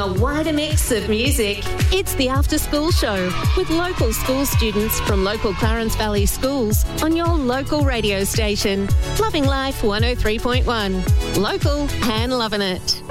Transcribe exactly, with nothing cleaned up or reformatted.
A wider mix of music. It's the After School Show with local school students from local Clarence Valley schools on your local radio station. Loving Life one oh three point one. Local and loving it.